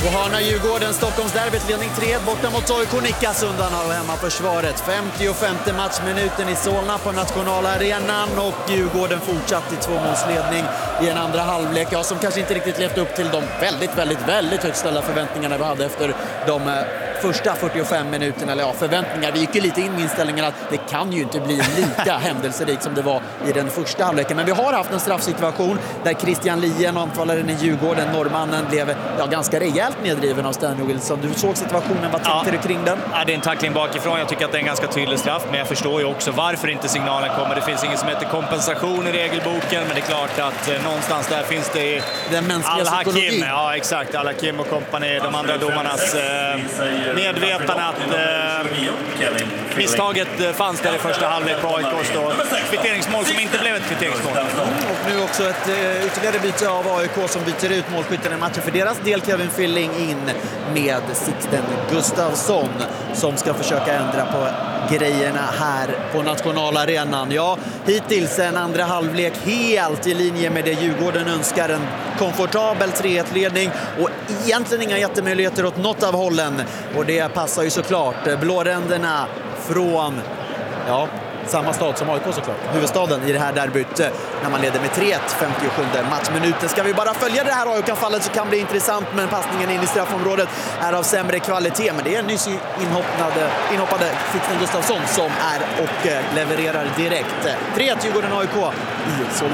På hörna Djurgården, Stockholmsderbyt, ledning 3-1 borta mot AIK, nickas undan av hemmaförsvaret. 55 matchminuten i Solna på nationalarenan och Djurgården fortsatt i 2-målsledning i en andra halvlek. Ja, som kanske inte riktigt levt upp till de väldigt högt ställda förväntningarna vi hade efter de första 45 minuterna. Eller ja, förväntningar. Vi gick ju lite in med inställningen att det kan ju inte bli lika händelserikt som det var i den första halvleken. Men vi har haft en straffsituation där Christian Lien, anfallaren i Djurgården, norrmannen, blev ganska rejält nedriven av Stanley Wilson. Du såg situationen, vad tänkte du kring den? Ja, det är en tackling bakifrån. Jag tycker att det är en ganska tydlig straff, men jag förstår ju också varför inte signalen kommer. Det finns inget som heter kompensation i regelboken, men det är klart att någonstans där finns det den mänskliga psykologin. Ja, exakt. Al-Hakim och kompani, de andra domarnas medvetande att misstaget fanns där i första halvlek på AIKs då. Kvitteringsmål som inte blev ett kvitteringsmål. Och nu också ett ytterligare byte av AIK som byter ut målskytten i matchen. För deras del Kevin Filling in med Sixten Gustafsson som ska försöka ändra på grejerna här på nationalarenan. Ja, hittills en andra halvlek helt i linje med det Djurgården önskar. En komfortabel 3-1-ledning och egentligen inga jättemöjligheter åt något av hållen. Och det passar ju såklart blåränderna från samma stad som AIK såklart. Huvudstaden i det här derbyt när man leder med 3-1, 57 matchminuten. Ska vi bara följa det här AIK-anfallet så kan det bli intressant, men passningen in i straffområdet är av sämre kvalitet. Men det är en nyss inhoppade Sixten Gustafsson som är och levererar direkt. 3-1 Djurgården AIK i Solna.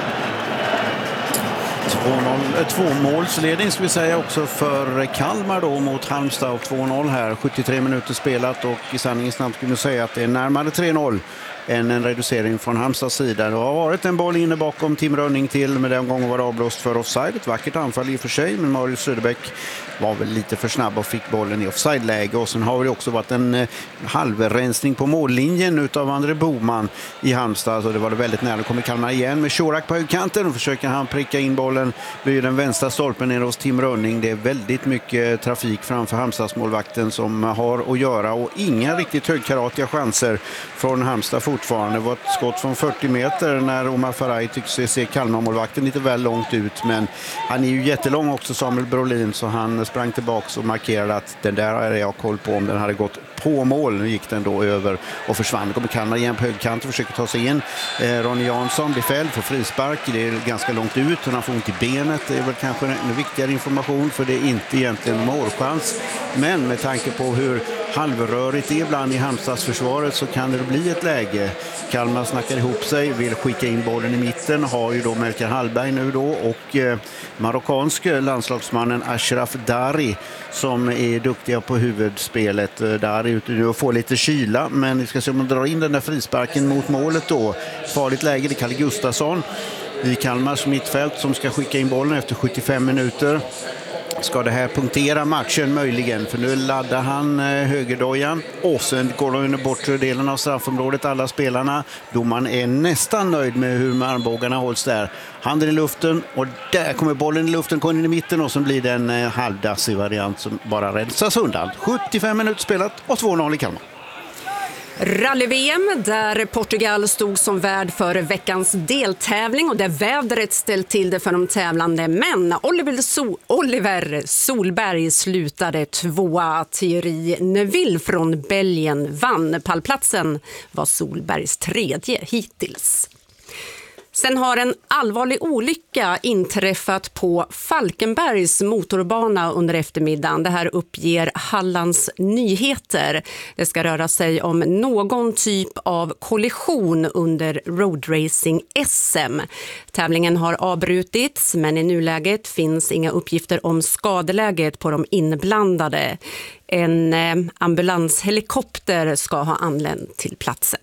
2-målsledning ska vi säga också för Kalmar då mot Halmstad och 2-0 här. 73 minuter spelat och i sanningens namn skulle vi säga att det är närmare 3-0 än en reducering från Halmstads sida. Det har varit en boll inne bakom Tim Rönning till, men den gången var det avblåst för offside. Ett vackert anfall i och för sig, men Marius Söderbeck var väl lite för snabb och fick bollen i offside-läge. Och sen har det också varit en halvrensning på mållinjen utav André Boman i Halmstad. Så det var det väldigt nära. Då kommer Kalmar igen med Shorak på högkanten och försöker han pricka in bollen vid den vänstra stolpen ner hos Tim Rönning. Det är väldigt mycket trafik framför Halmstadsmålvakten som har att göra och inga riktigt högkaratiga chanser från Halmstad fortfarande. Det var ett skott från 40 meter när Omar Faraj tycks se Kalmar-målvakten lite väl långt ut, men han är ju jättelång också, Samuel Brolin, så han sprang tillbaka och markerade att den där är jag koll på om den hade gått på mål. Nu gick den då över och försvann. Det kommer Kalmar igen på högkant och försöker ta sig in. Ronny Jansson blir fälld för frispark. Det är ganska långt ut. Han får ont i benet. Det är väl kanske en viktigare information, för det är inte egentligen målchans. Men med tanke på hur halvrörigt det är ibland i Halmstadsförsvaret så kan det bli ett läge. Kalmar snackar ihop sig, vill skicka in bollen i mitten. Har ju då Melker Hallberg nu då och marockansk landslagsmannen Ashraf Dari som är duktiga på huvudspelet. Dari ute nu och får lite kyla, men vi ska se om man drar in den där frisparken mot målet då. Farligt läge, det är Kalle Gustafsson i Kalmars mittfält som ska skicka in bollen efter 75 minuter. Ska det här punktera matchen möjligen? För nu laddar han högerdojan och sen går de under bortre delen av straffområdet, alla spelarna. Domaren är nästan nöjd med hur armbågarna hålls där. Handen i luften och där kommer bollen i luften, kommer in i mitten och sen blir det en halvdassig variant som bara rensas undan. 75 minuter spelat och 2-0 i Kalmar. Rally-VM där Portugal stod som värd för veckans deltävling och där vädret ställt till det för de tävlande. Men Oliver Solberg slutade tvåa. Thierry Neuville från Belgien vann. Pallplatsen var Solbergs tredje hittills. Sen har en allvarlig olycka inträffat på Falkenbergs motorbana under eftermiddagen. Det här uppger Hallands Nyheter. Det ska röra sig om någon typ av kollision under roadracing SM. Tävlingen har avbrutits, men i nuläget finns inga uppgifter om skadeläget på de inblandade. En ambulanshelikopter ska ha anlänt till platsen.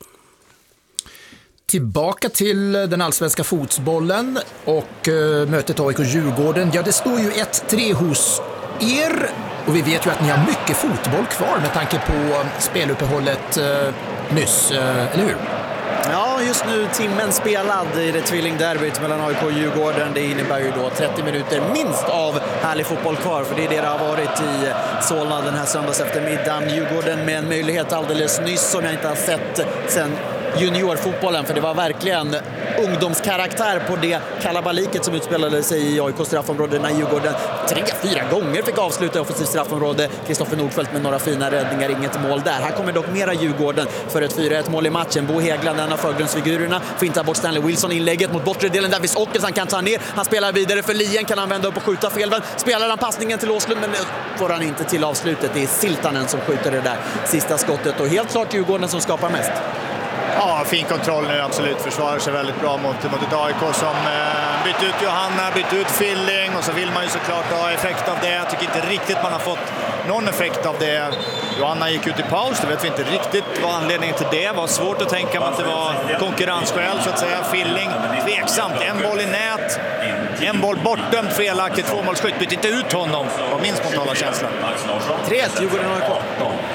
Tillbaka till den allsvenska fotbollen och mötet AIK-Djurgården. Ja, det står ju 1-3 hos er och vi vet ju att ni har mycket fotboll kvar med tanke på speluppehållet nyss, eller hur? Ja, just nu timmen spelad i det tvillingderbyt mellan AIK och Djurgården. Det innebär ju då 30 minuter minst av härlig fotboll kvar, för det är det har varit i Solna den här söndags eftermiddagen. Djurgården med en möjlighet alldeles nyss som jag inte har sett sen juniorfotbollen, för det var verkligen ungdomskaraktär på det kalabaliket som utspelade sig i AIK straffområde när Djurgården 3-4 gånger fick avsluta i offensivt straffområde. Kristoffer Nordfeldt med några fina räddningar, inget mål där. Här kommer dock mera Djurgården för ett 4-1 mål i matchen. Bo Hägglund, en av förgrundsfigurerna, fintar bort Stanley Wilson, inlägget mot bortre delen. Davis Åkesson kan ta ner. Han spelar vidare för Lien, kan han vända upp och skjuta felvänd. Spelar han passningen till Åslund, men får han inte till avslutet. Det är Siltanen som skjuter det där sista skottet och helt klart Djurgården som skapar mest. Ja, fin kontroll nu, absolut. Försvarar sig väldigt bra mot ett AIK som bytt ut Johanna, bytt ut Filling och så vill man ju såklart ha effekt av det. Jag tycker inte riktigt man har fått någon effekt av det. Johanna gick ut i paus, det vet vi inte riktigt vad anledningen till det var. Svårt att tänka mig att det var konkurrensskäl så att säga. Filling, tveksamt. En boll i nät, en boll bortdömd felaktigt, 2-målsskytt. Bytte inte ut honom, var min spontana känsla. 3-1, Djurgården har kvar.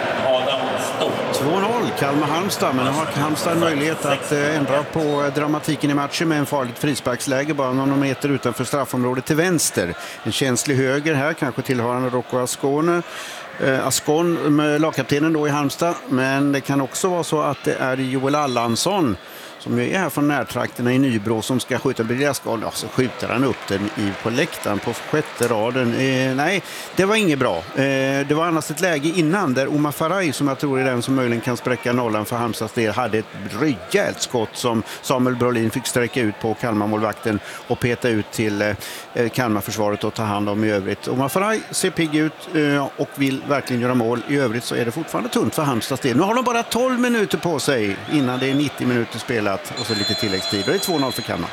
2-0 Kalmar-Halmstad, men nu har Halmstad möjlighet att ändra på dramatiken i matchen med en farligt frisparksläge bara några meter utanför straffområdet till vänster. En känslig höger här, kanske tillhörande Rocco Ascon, lagkaptenen då i Halmstad, men det kan också vara så att det är Joel Allansson som är här från närtrakterna i Nybro som ska skjuta biljardsskal. Ja, så skjuter han upp den på läktaren på 6:e raden. Nej, det var inget bra. Det var annars ett läge innan där Omar Faraj, som jag tror är den som möjligen kan spräcka nollan för Halmstads del, hade ett rejält skott som Samuel Brolin fick sträcka ut på Kalmarmålvakten och peta ut till Kalmarförsvaret och ta hand om i övrigt. Omar Faraj ser pigg ut och vill verkligen göra mål. I övrigt så är det fortfarande tunt för Halmstads del. Nu har de bara 12 minuter på sig innan det är 90 minuter spelat och så lite tilläggstid. Och det är 2-0 för Kalmar.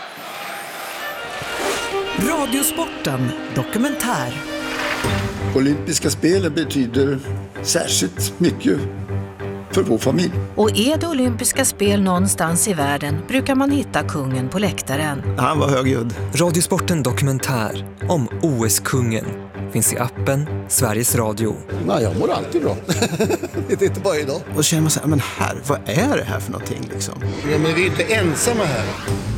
Radiosporten dokumentär. Olympiska spelen betyder särskilt mycket för vår familj. Och är det olympiska spel någonstans i världen brukar man hitta kungen på läktaren. Han var högljudd. Radiosporten dokumentär om OS-kungen finns i appen Sveriges Radio. Nej, jag mår alltid bra. Det är inte bara idag. Och så känner man så här, men vad är det här för någonting liksom? Ja, men vi är inte ensamma här.